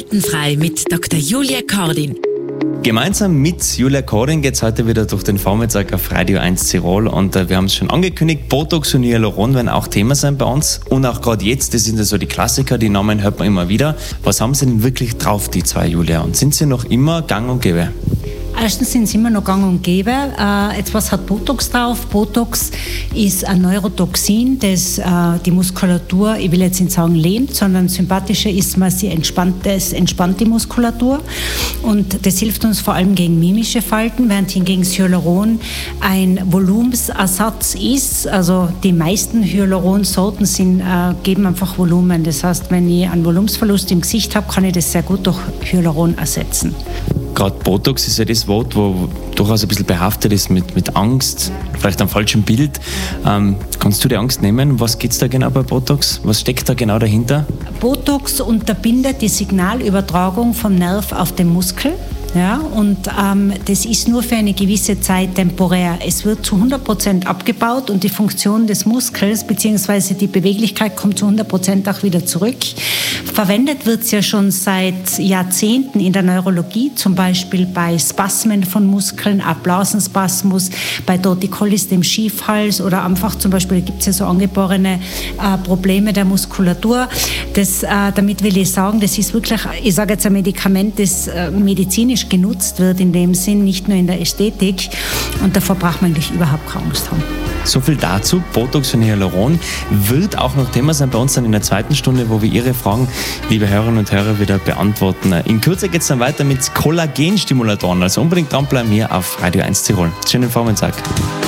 Glutenfrei mit Dr. Julia Kordin. Gemeinsam mit Julia Kordin geht es heute wieder durch den Vormittag auf Radio 1 Tirol und wir haben es schon angekündigt, Botox und Hyaluron werden auch Thema sein bei uns und auch gerade jetzt, das sind ja so die Klassiker, die Namen hört man immer wieder. Was haben sie denn wirklich drauf, die zwei, Julia, und sind sie noch immer gang und gäbe? Erstens sind sie immer noch gang und gäbe. Was hat Botox drauf? Botox ist ein Neurotoxin, das die Muskulatur, ich will jetzt nicht sagen lähmt, sondern sympathischer ist, es entspannt die Muskulatur und das hilft uns vor allem gegen mimische Falten, während hingegen das Hyaluron ein Volumensersatz ist. Also die meisten Hyaluronsorten geben einfach Volumen. Das heißt, wenn ich einen Volumensverlust im Gesicht habe, kann ich das sehr gut durch Hyaluron ersetzen. Gerade Botox ist ja das Wort, wo durchaus ein bisschen behaftet ist mit Angst, vielleicht einem falschen Bild. Kannst du die Angst nehmen? Was geht es da genau bei Botox? Was steckt da genau dahinter? Botox unterbindet die Signalübertragung vom Nerv auf den Muskel. Ja, und das ist nur für eine gewisse Zeit temporär. Es wird zu 100% abgebaut und die Funktion des Muskels bzw. die Beweglichkeit kommt zu 100% auch wieder zurück. Verwendet wird es ja schon seit Jahrzehnten in der Neurologie, zum Beispiel bei Spasmen von Muskeln, Blasenspasmus, bei Torticollis, dem Schiefhals oder einfach zum Beispiel gibt es ja so angeborene Probleme der Muskulatur. Damit will ich sagen, das ist wirklich, ich sage jetzt ein Medikament, das medizinisch genutzt wird in dem Sinn, nicht nur in der Ästhetik und davor braucht man eigentlich überhaupt keine Angst haben. So viel dazu. Botox und Hyaluron wird auch noch Thema sein bei uns dann in der zweiten Stunde, wo wir Ihre Fragen, liebe Hörerinnen und Hörer, wieder beantworten. In Kürze geht es dann weiter mit Kollagenstimulatoren, also unbedingt dranbleiben hier auf Radio 1 Tirol. Schönen Vormittag.